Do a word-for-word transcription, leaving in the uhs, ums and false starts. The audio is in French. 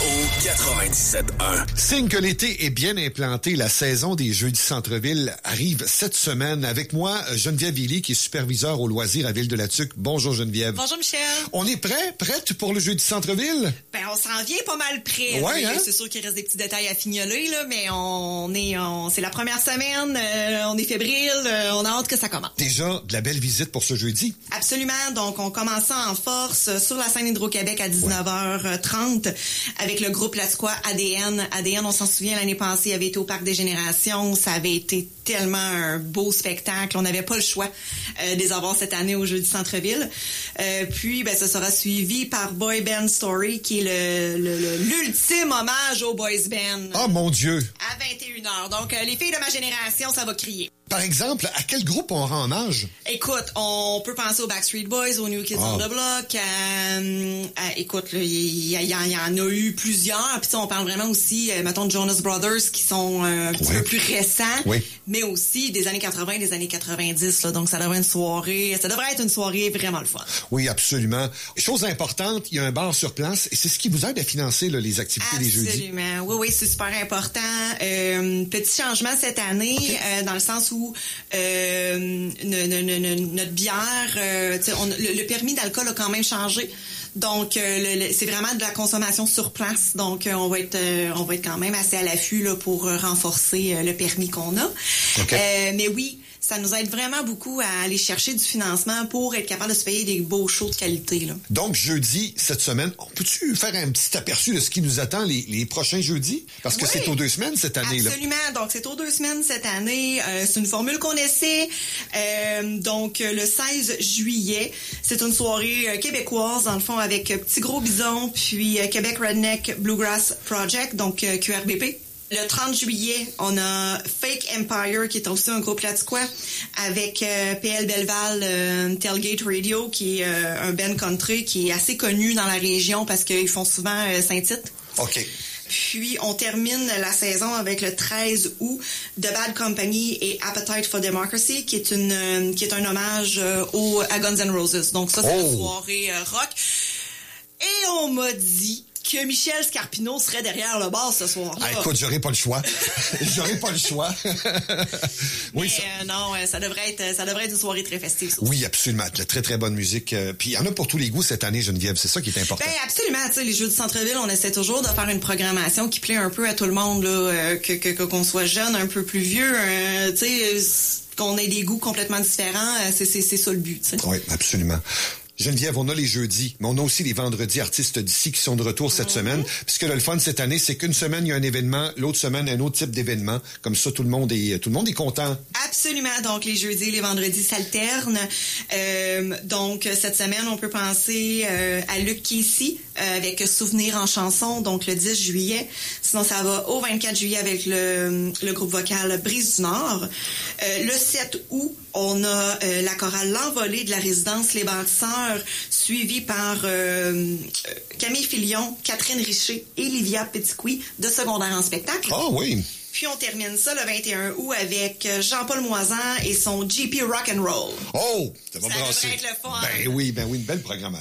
quatre-vingt-dix-sept un. Signe que l'été est bien implanté, la saison des Jeux du Centre-Ville arrive cette semaine. Avec moi, Geneviève Villy, qui est superviseur au loisir à Ville-de-la-Tuque. Bonjour Geneviève. Bonjour Michel. On est prêt, prête pour le Jeu du Centre-Ville? Ben, on s'en vient pas mal près. Ouais, hein? C'est sûr qu'il reste des petits détails à fignoler, là, mais on est, on, c'est la première semaine, euh, on est fébrile, euh, on a hâte que ça commence. Déjà, de la belle visite pour ce jeudi. Absolument. Donc, on commence ça en force sur la scène Hydro-Québec à dix-neuf heures trente avec le groupe Lasquois A D N. A D N, on s'en souvient, l'année passée, avait été au Parc des Générations. Ça avait été tellement un beau spectacle. On n'avait pas le choix euh, de les avoir cette année au Jeu du Centre-Ville. Euh, puis, ben, ça sera suivi par Boy Band Story, qui est le, le, le, l'ultime hommage au boys band. Oh mon Dieu! À vingt et une heures. Donc, euh, les filles de ma génération, ça va crier. Par exemple, à quel groupe on rend hommage? Écoute, on peut penser aux Backstreet Boys, aux New Kids oh. on the Block. Euh, euh, écoute, il y, y, y, y en a eu plusieurs. Puis on parle vraiment aussi, euh, mettons, de Jonas Brothers, qui sont euh, un petit oui. peu plus récents, oui. mais aussi des années quatre-vingts, des années quatre-vingt-dix. Là, donc, ça devrait être une soirée, ça devrait être une soirée vraiment le fun. Oui, absolument. Chose importante, il y a un bar sur place et c'est ce qui vous aide à financer là, les activités Absolument. des jeudis. Absolument. Oui, oui, c'est super important. Euh, petit changement cette année, okay. euh, dans le sens où euh, notre bière, euh, on, le, le permis d'alcool a quand même changé. Donc, euh, le, le, c'est vraiment de la consommation sur place. Donc, euh, on va être, euh, on va être quand même assez à l'affût là, pour euh, renforcer euh, le permis qu'on a. Okay. Euh, mais oui, ça nous aide vraiment beaucoup à aller chercher du financement pour être capable de se payer des beaux shows de qualité. Là. Donc, jeudi, cette semaine, peux-tu faire un petit aperçu de ce qui nous attend les, les prochains jeudis? Parce que oui, c'est aux deux semaines cette année. Absolument. Là. Donc, c'est aux deux semaines cette année. Euh, c'est une formule qu'on essaie. Euh, donc, le seize juillet, c'est une soirée euh, québécoise, dans le fond, avec euh, Petit Gros Bison, puis euh, Québec Redneck Bluegrass Project, donc euh, Q R B P. Le trente juillet, on a Fake Empire, qui est aussi un groupe lattiquois, avec euh, P L Belleval, euh, Tailgate Radio, qui est euh, un band country qui est assez connu dans la région parce qu'ils font souvent euh, Saint-Tite. OK. Puis, on termine la saison avec le treize août, The Bad Company et Appetite for Democracy, qui est une euh, qui est un hommage euh, au, à Guns N' Roses. Donc ça, c'est oh. une soirée euh, rock. Et on m'a dit que Michel Scarpino serait derrière le bar ce soir-là. Ah, écoute, j'aurais pas le choix. j'aurais pas le choix. oui, Mais ça... Euh, non, ça devrait être ça devrait être une soirée très festive. Ça. Oui, absolument. De la très, très bonne musique. Puis il y en a pour tous les goûts cette année, Geneviève. C'est ça qui est important. Ben absolument. Tu sais, les Jeux du Centre-Ville, on essaie toujours de faire une programmation qui plaît un peu à tout le monde, là, euh, que, que qu'on soit jeune, un peu plus vieux. Euh, tu sais, qu'on ait des goûts complètement différents. C'est, c'est, c'est ça le but. T'sais. Oui, absolument. Geneviève, on a les jeudis, mais on a aussi les vendredis artistes d'ici qui sont de retour cette mm-hmm. semaine. Puisque là, le fun cette année, c'est qu'une semaine, il y a un événement, l'autre semaine, un autre type d'événement. Comme ça, tout le monde est, tout le monde est content. Absolument. Donc, les jeudis et les vendredis s'alternent. Euh, donc, cette semaine, on peut penser euh, à Luc Casey euh, avec Souvenir en chanson, donc le dix juillet. Sinon, ça va au vingt-quatre juillet avec le, le groupe vocal Brise du Nord. Euh, le sept août, on a euh, la chorale L'Envolée de la résidence Les Bâtisseurs, suivie par euh, Camille Filion, Catherine Richer et Livia Petitcoui de Secondaire en spectacle. Ah oh, oui! Puis on termine ça le vingt et un août avec Jean-Paul Moisan et son G P Rock'n'Roll. Oh! Ça va ça brasser. devrait être le fun. Ben oui, ben oui, une belle programmation.